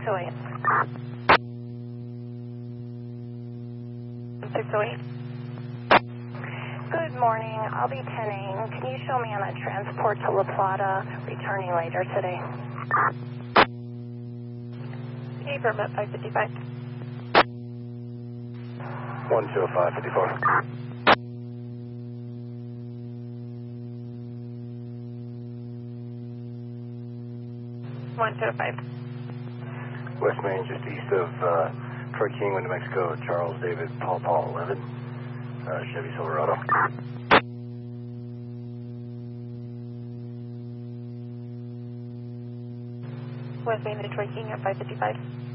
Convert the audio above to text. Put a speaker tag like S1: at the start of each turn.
S1: 608. 608. Good morning. I'll be 10ing. Can you show me on a transport to La Plata, returning later today? Okay, permit 555.
S2: 10554. West Main, just east of Troy King, New Mexico, Charles David Paul 11, Chevy Silverado.
S1: West Main, Detroit King at 555.